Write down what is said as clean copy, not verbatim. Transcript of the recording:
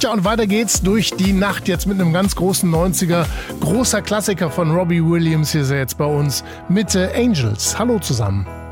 Tja, und weiter geht's durch die Nacht jetzt mit einem ganz großen 90er. Großer Klassiker von Robbie Williams hier ist er jetzt bei uns mit Angels. Hallo zusammen.